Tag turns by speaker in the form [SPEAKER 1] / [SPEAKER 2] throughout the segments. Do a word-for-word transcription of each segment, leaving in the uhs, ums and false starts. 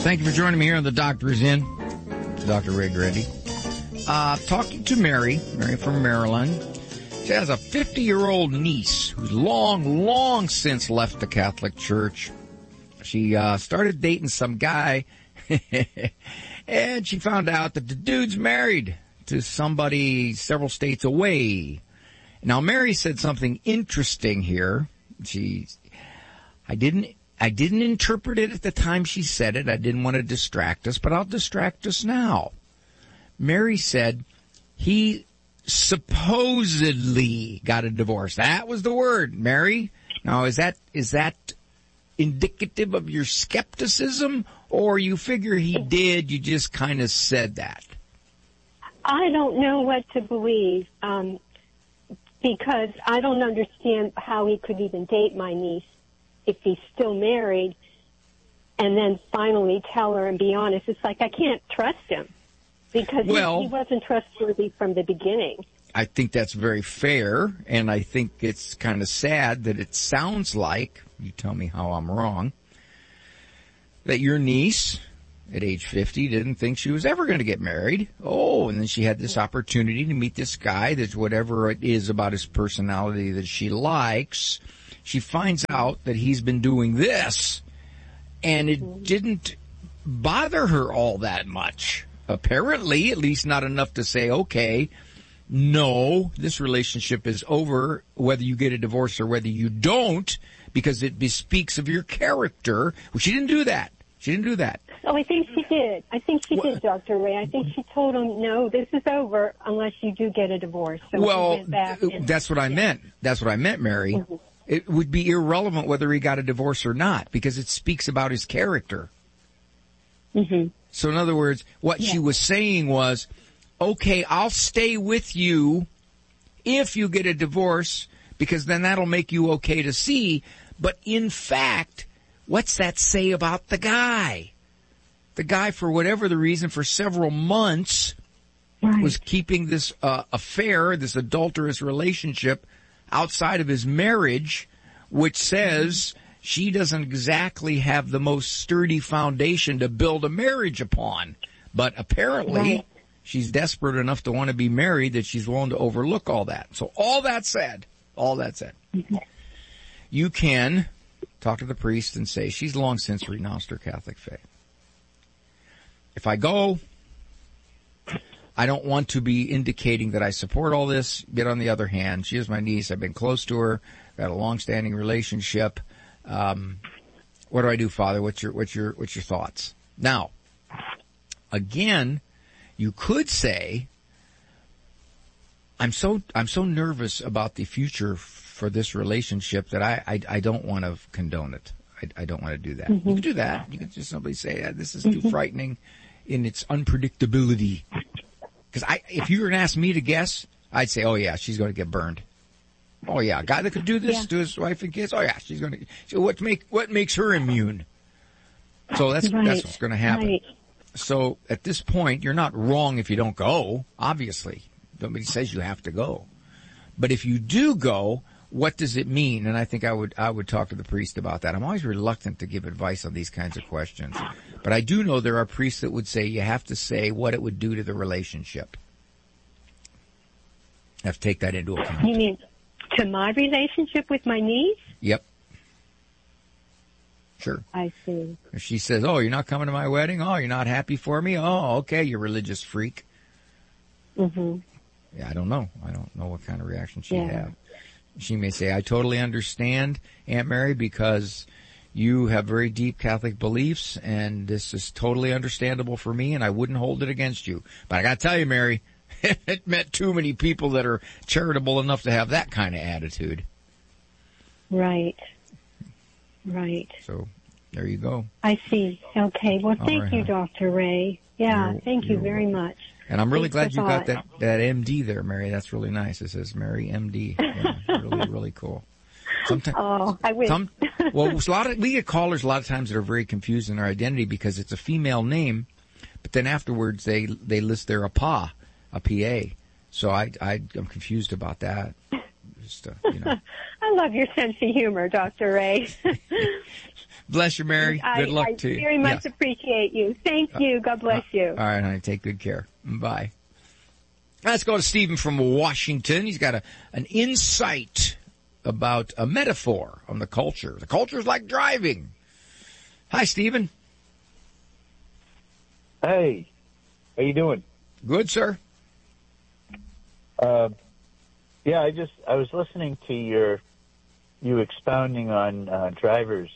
[SPEAKER 1] Thank you for joining me here on The Doctor Is In. Doctor Ray Grandy. Uh, talking to Mary, Mary from Maryland. She has a fifty-year-old niece who's long, long since left the Catholic Church. She uh, started dating some guy, and she found out that the dude's married to somebody several states away. Now, Mary said something interesting here. She, I didn't, I didn't interpret it at the time she said it. I didn't want to distract us, but I'll distract us now. Mary said he supposedly got a divorce. That was the word, Mary. Now, is that, is that indicative of your skepticism, or you figure he did, you just kind of said that?
[SPEAKER 2] I don't know what to believe, um, because I don't understand how he could even date my niece if he's still married and then finally tell her and be honest. It's like I can't trust him because well, he, he wasn't trustworthy from the beginning.
[SPEAKER 1] I think that's very fair, and I think it's kind of sad that it sounds like, you tell me how I'm wrong, that your niece at age fifty didn't think she was ever going to get married. Oh, and then she had this opportunity to meet this guy that whatever it is about his personality that she likes, she finds out that he's been doing this, and it didn't bother her all that much. Apparently, at least not enough to say, okay, no, this relationship is over, whether you get a divorce or whether you don't, because it bespeaks of your character. Well, she didn't do that. She didn't do that.
[SPEAKER 2] Oh, I think she did. I think she did, Doctor Ray. I think she told him, no, this is over unless you do get a divorce. So
[SPEAKER 1] well, and, that's what I meant. That's what I meant, Mary. Mm-hmm. It would be irrelevant whether he got a divorce or not, because it speaks about his character.
[SPEAKER 2] Mm-hmm.
[SPEAKER 1] So in other words, what yeah. she was saying was, okay, I'll stay with you if you get a divorce, because then that'll make you okay to see. But in fact, what's that say about the guy? The guy, for whatever the reason, for several months, right. was keeping this uh, affair, this adulterous relationship, outside of his marriage, which says she doesn't exactly have the most sturdy foundation to build a marriage upon. But apparently, right. she's desperate enough to want to be married that she's willing to overlook all that. So all that said, all that said, mm-hmm. you can talk to the priest and say, she's long since renounced her Catholic faith. If I go, I don't want to be indicating that I support all this. Yet on the other hand, she is my niece. I've been close to her, got a long-standing relationship. Um, what do I do, Father? What's your, what's your, what's your thoughts? Now, again, you could say, I'm so, I'm so nervous about the future for this relationship that I, I, I don't want to condone it. I, I don't want to do that. Mm-hmm. You can do that. You can just simply say, yeah, this is too mm-hmm. frightening in its unpredictability. Because I, if you were to ask me to guess, I'd say, oh yeah, she's going to get burned. Oh yeah, a guy that could do this yeah. to his wife and kids. Oh yeah, she's going to. So what make what makes her immune? So that's right. that's what's going to happen. Right. So at this point, you're not wrong if you don't go. Obviously, nobody says you have to go. But if you do go, what does it mean? And I think I would I would talk to the priest about that. I'm always reluctant to give advice on these kinds of questions. But I do know there are priests that would say you have to say what it would do to the relationship. I have to take that into account.
[SPEAKER 2] You mean to my relationship with my niece?
[SPEAKER 1] Yep. Sure.
[SPEAKER 2] I see.
[SPEAKER 1] If she says, oh, you're not coming to my wedding? Oh, you're not happy for me? Oh, okay, you religious freak.
[SPEAKER 2] Mm-hmm.
[SPEAKER 1] Yeah, I don't know. I don't know what kind of reaction she'd
[SPEAKER 2] yeah.
[SPEAKER 1] have. She may say, I totally understand, Aunt Mary, because you have very deep Catholic beliefs, and this is totally understandable for me, and I wouldn't hold it against you. But I got to tell you, Mary, it met too many people that are charitable enough to have that kind of attitude.
[SPEAKER 2] Right. Right.
[SPEAKER 1] So there you go.
[SPEAKER 2] I see. Okay. Well, thank right. you, Doctor Ray. Yeah, you're, thank you very welcome. much.
[SPEAKER 1] And I'm really
[SPEAKER 2] Thanks
[SPEAKER 1] glad you got that, that M D there, Mary. That's really nice. It says Mary M D. Yeah, really, really cool.
[SPEAKER 2] Sometimes, oh, I wish.
[SPEAKER 1] Some, well, a lot of, we get callers a lot of times that are very confused in their identity because it's a female name, but then afterwards they, they list their A P A, a P A. So I, I, I'm confused about that. Just, uh, you know.
[SPEAKER 2] I love your sense of humor, Doctor Ray.
[SPEAKER 1] Bless you, Mary.
[SPEAKER 2] I,
[SPEAKER 1] Good luck
[SPEAKER 2] I
[SPEAKER 1] to you.
[SPEAKER 2] I very much
[SPEAKER 1] yeah.
[SPEAKER 2] appreciate you. Thank you. God bless you.
[SPEAKER 1] All right, honey. Take good care. Bye. Let's go to Stephen from Washington. He's got a, an insight about a metaphor on the culture. The culture is like driving. Hi, Stephen.
[SPEAKER 3] Hey, how you doing?
[SPEAKER 1] Good, sir.
[SPEAKER 3] Uh, yeah, I just I was listening to your you expounding on uh, drivers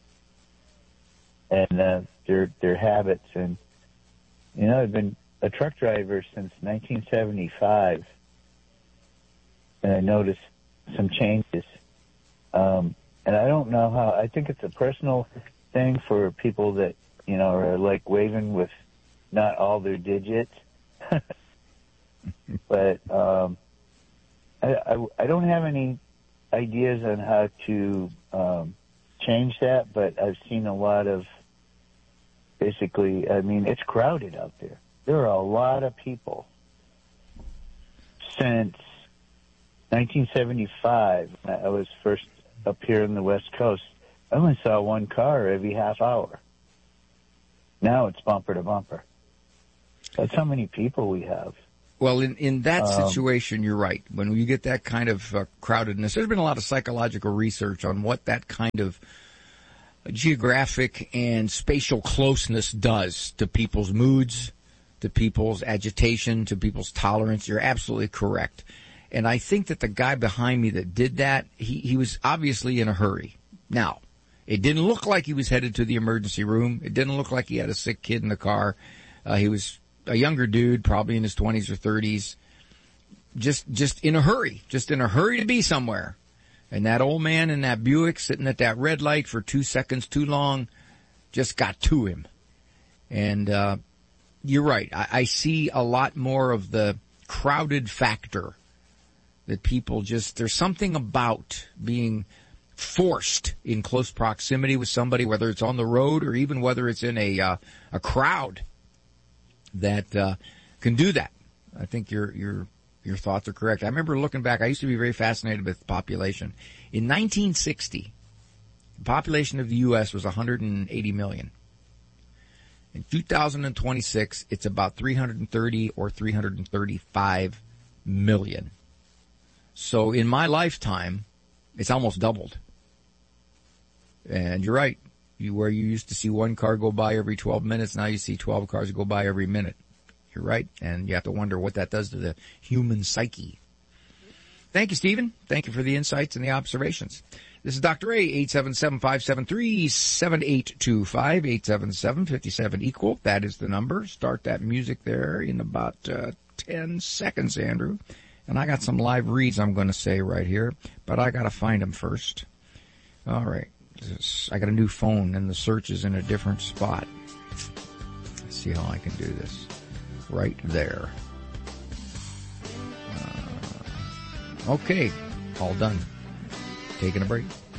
[SPEAKER 3] and uh, their their habits, and you know I've been a truck driver since nineteen seventy-five, and I noticed some changes. Um, and I don't know how. I think it's a personal thing for people that you know are like waving with not all their digits. But um, I, I, I don't have any ideas on how to um, change that, but I've seen a lot of, basically, I mean, it's crowded out there. There are a lot of people since nineteen seventy-five. I was first up here in the West Coast. I only saw one car every half hour. Now it's bumper to bumper. That's how many people we have.
[SPEAKER 1] Well, in, in that
[SPEAKER 3] Um,
[SPEAKER 1] situation, you're right. When you get that kind of uh, crowdedness, there's been a lot of psychological research on what that kind of geographic and spatial closeness does to people's moods, to people's agitation, to people's tolerance. You're absolutely correct. And I think that the guy behind me that did that, he, he was obviously in a hurry. Now, it didn't look like he was headed to the emergency room. It didn't look like he had a sick kid in the car. Uh, he was a younger dude, probably in his twenties or thirties, just, just in a hurry, just in a hurry to be somewhere. And that old man in that Buick sitting at that red light for two seconds too long just got to him. And, uh, you're right. I, I see a lot more of the crowded factor that people just, there's something about being forced in close proximity with somebody, whether it's on the road or even whether it's in a, uh, a crowd, that uh, can do that. I think your your your thoughts are correct. I remember looking back. I used to be very fascinated with population. In nineteen sixty, the population of the U S was one hundred eighty million. In two thousand twenty-six, it's about three hundred thirty or three hundred thirty-five million. So in my lifetime, it's almost doubled. And you're right. You, where you used to see one car go by every twelve minutes, now you see twelve cars go by every minute. You're right. And you have to wonder what that does to the human psyche. Thank you, Stephen. Thank you for the insights and the observations. This is Doctor A, eight seven seven, five seven three, seven eight two five, eight seven seven, five seven equal. That is the number. Start that music there in about uh, ten seconds, Andrew. And I got some live reads I'm going to say right here, but I got to find them first. All right. I got a new phone and the search is in a different spot. Let's see how I can do this. Right there. Uh, okay. All done. Taking a break.